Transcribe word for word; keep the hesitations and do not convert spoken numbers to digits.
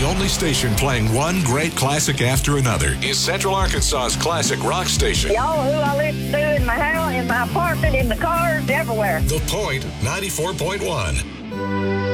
The only station playing one great classic after another is Central Arkansas's classic rock station. Y'all who I listen to in my house, in my apartment, in the cars, everywhere. The Point ninety-four point one.